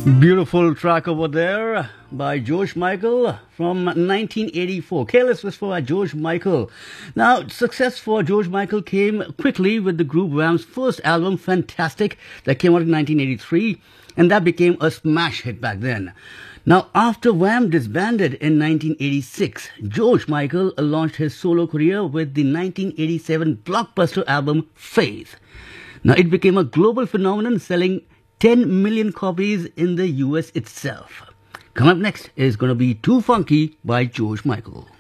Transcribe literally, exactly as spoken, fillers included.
Beautiful track over there by George Michael from nineteen eighty-four. Careless Whisper by George Michael. Now, success for George Michael came quickly with the group Wham's first album, Fantastic, that came out in nineteen eighty-three, and that became a smash hit back then. Now, after Wham disbanded in nineteen eighty-six, George Michael launched his solo career with the nineteen eighty-seven blockbuster album, Faith. Now, it became a global phenomenon, selling ten million copies in the U S itself. Coming up next is going to be Too Funky by George Michael.